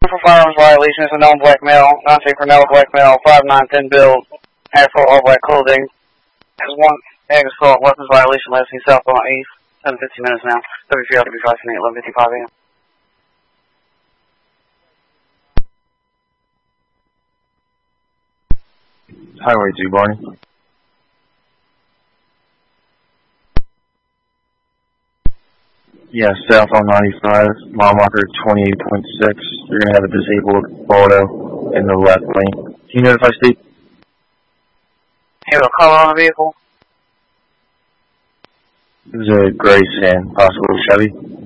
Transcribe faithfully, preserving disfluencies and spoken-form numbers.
For firearms violations, a known black male, non-safe for male, black male, five nine, thin build, afro, all black clothing. Has one ag assault, weapons violation, last seen south on eighth, seven fifteen minutes now. W three out to be five eight, eleven fifty-five a m. Highway two, Barney. Yeah, south on ninety-five, mile marker twenty-eight point six. You're going to have a disabled auto in the left lane. Can you notify state? Have a color on the vehicle? It was a gray sedan, possible Chevy.